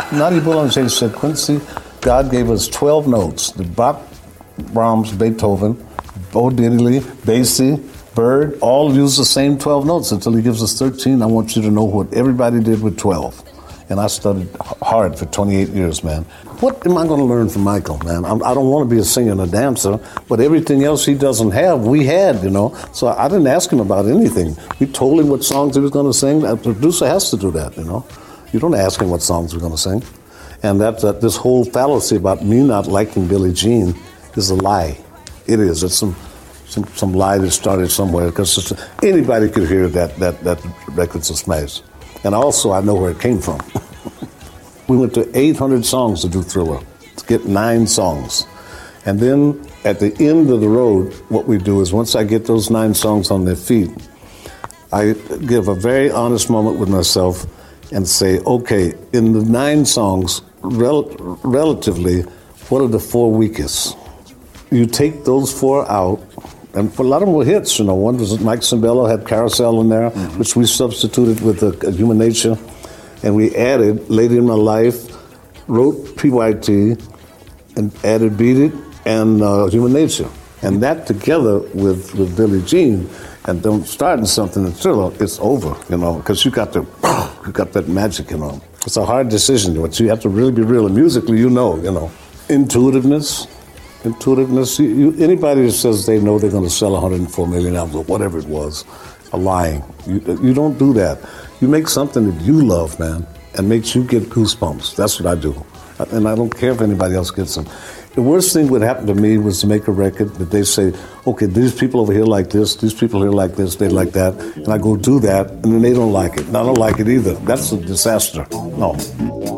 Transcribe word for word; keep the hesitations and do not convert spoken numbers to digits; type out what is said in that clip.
Nadia Boulanger said, Quincy, God gave us twelve notes. The Bach, Brahms, Beethoven, Bo Diddley, Basie, Bird, all use the same twelve notes until he gives us thirteen. I want you to know what everybody did with twelve. And I studied hard for twenty-eight years, man. What am I going to learn from Michael, man? I'm, I don't want to be a singer and a dancer, but everything else he doesn't have, we had, you know. So I didn't ask him about anything. We told him what songs he was going to sing. A producer has to do that, you know. You don't ask him what songs we're going to sing. And that, that this whole fallacy about me not liking Billie Jean is a lie. It is. It's some some, some lie that started somewhere, because anybody could hear that that that record's a smash. And also, I know where it came from. We went to eight hundred songs to do Thriller, to get nine songs. And then at the end of the road, what we do is once I get those nine songs on their feet, I give a very honest moment with myself and say, okay, in the nine songs, rel- relatively, what are the four weakest? You take those four out, and for a lot of them were hits, you know. One was Mike Sembello had Carousel in there, mm-hmm. which we substituted with uh, Human Nature, and we added Lady in My Life, wrote P Y T, and added Beat It and uh, Human Nature. And that together with, with Billie Jean, and them starting something in Thriller, it's over, you know, because you got the, you got that magic, you know. It's a hard decision, but you have to really be real. And musically, you know, you know, intuitiveness. Intuitiveness. You, you, anybody that says they know they're going to sell one hundred four million albums or whatever it was, are lying. You, you don't do that. You make something that you love, man, and makes you get goosebumps. That's what I do. And I don't care if anybody else gets them. The worst thing that happened to me was to make a record that they say, okay, these people over here like this, these people here like this, they like that, and I go do that, and then they don't like it, and I don't like it either. That's a disaster. No.